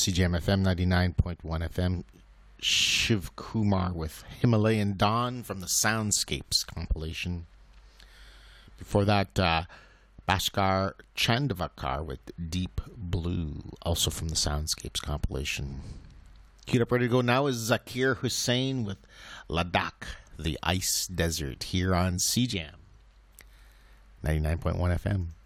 CJM FM 99.1 FM. Shiv Kumar with Himalayan Dawn from the Soundscapes compilation. Before that, Bhaskar Chandavakar with Deep Blue, also from the Soundscapes compilation. Queued up ready to go now is Zakir Hussain with Ladakh, the Ice Desert, here on CJAM 99.1 FM.